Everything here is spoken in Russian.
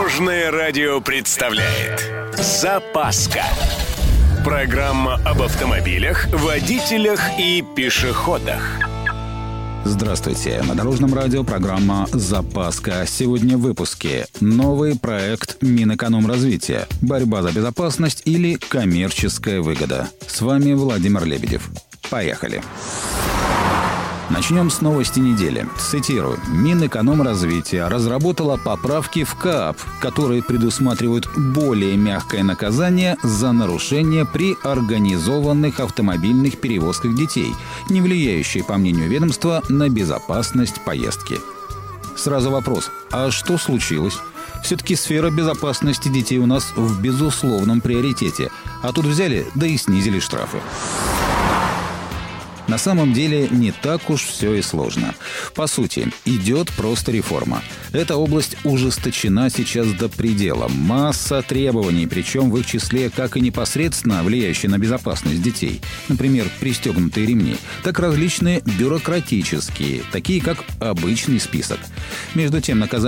Дорожное радио представляет «Запаска». Программа об автомобилях, водителях и пешеходах. Здравствуйте. На Дорожном радио программа «Запаска». Сегодня в выпуске. Новый проект Минэкономразвития. Борьба за безопасность или коммерческая выгода. С вами Владимир Лебедев. Поехали. Начнем с новости недели. Цитирую. Минэкономразвития разработала поправки в КАП, которые предусматривают более мягкое наказание за нарушения при организованных автомобильных перевозках детей, не влияющие, по мнению ведомства, на безопасность поездки. Сразу вопрос. А что случилось? Все-таки сфера безопасности детей у нас в безусловном приоритете. А тут взяли, да и снизили штрафы. На самом деле не так уж все и сложно. По сути, идет просто реформа. Эта область ужесточена сейчас до предела. Масса требований, причем в их числе как и непосредственно влияющие на безопасность детей. Например, пристегнутые ремни. Так различные бюрократические, такие как обычный список. Между тем, наказание